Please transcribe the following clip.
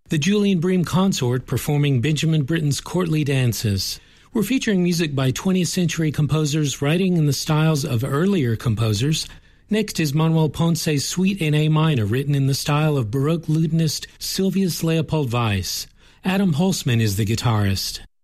The Julian Bream Consort performing Benjamin Britten's Courtly Dances. We're featuring music by 20th century composers writing in the styles of earlier composers. Next is Manuel Ponce's Suite in A minor, written in the style of Baroque lutenist Sylvius Leopold Weiss. Adam Holzman is the guitarist.